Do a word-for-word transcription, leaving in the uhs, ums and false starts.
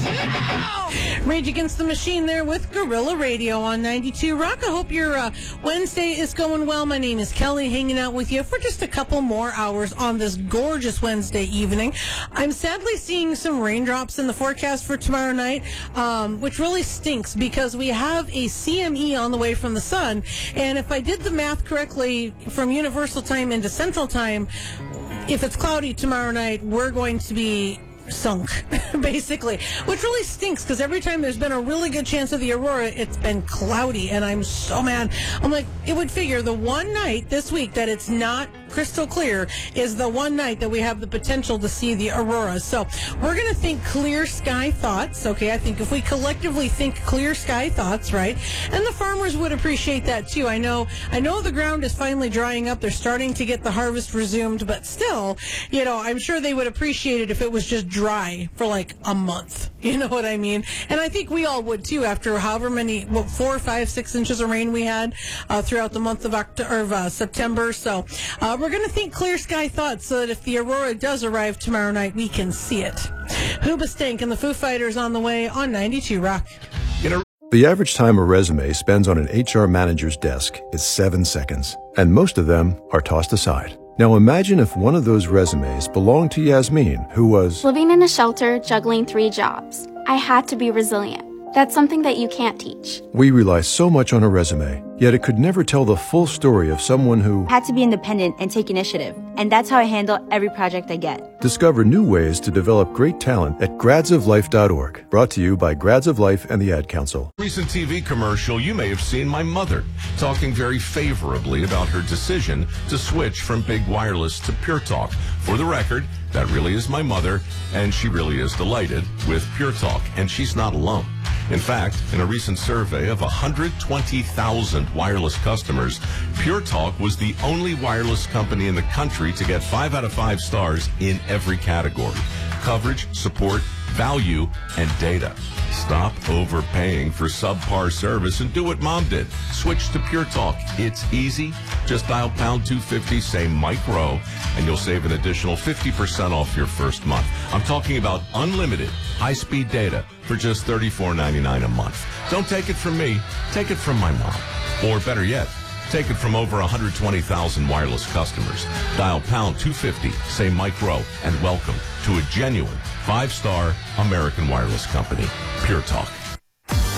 Rage Against the Machine there with Gorilla Radio on ninety-two Rock. I hope your uh, Wednesday is going well. My name is Kelly, hanging out with you for just a couple more hours on this gorgeous Wednesday evening. I'm sadly seeing some raindrops in the forecast for tomorrow night, um, which really stinks because we have a C M E on the way from the sun. And if I did the math correctly, from Universal Time into Central Time, if it's cloudy tomorrow night, we're going to be sunk, basically, which really stinks because every time there's been a really good chance of the aurora, it's been cloudy, and I'm so mad. I'm like, it would figure the one night this week that it's not crystal clear is the one night that we have the potential to see the aurora. So we're going to think clear sky thoughts, okay? I think if we collectively think clear sky thoughts, right? And the farmers would appreciate that too. I know, I know the ground is finally drying up. They're starting to get the harvest resumed, but still, you know, I'm sure they would appreciate it if it was just dry for like a month. You know what I mean? And I think we all would too after however many, what, four, five, six inches of rain we had uh, throughout the month of October, or, uh, September. So uh, we're going to think clear sky thoughts so that if the aurora does arrive tomorrow night, we can see it. Hoobastank and the Foo Fighters on the way on ninety-two Rock. The average time a resume spends on an H R manager's desk is seven seconds, and most of them are tossed aside. Now imagine if one of those resumes belonged to Yasmin, who was living in a shelter, juggling three jobs. I had to be resilient. That's something that you can't teach. We rely so much on a resume, yet it could never tell the full story of someone who had to be independent and take initiative. And that's how I handle every project I get. Discover new ways to develop great talent at grads of life dot org. Brought to you by Grads of Life and the Ad Council. Recent T V commercial, you may have seen my mother talking very favorably about her decision to switch from big wireless to Pure Talk. For the record, that really is my mother, and she really is delighted with Pure Talk, and she's not alone. In fact, in a recent survey of one hundred twenty thousand wireless customers, Pure Talk was the only wireless company in the country to get five out of five stars in every category: coverage, support, value, and data. Stop overpaying for subpar service and do what Mom did. Switch to Pure Talk. It's easy. Just dial pound two fifty, say micro, and you'll save an additional fifty percent off your first month. I'm talking about unlimited high-speed data for just thirty-four ninety-nine a month. Don't take it from me. Take it from my mom. Or better yet, take it from over one hundred twenty thousand wireless customers. Dial pound two fifty, say micro, and welcome to a genuine five-star American wireless company, Pure Talk.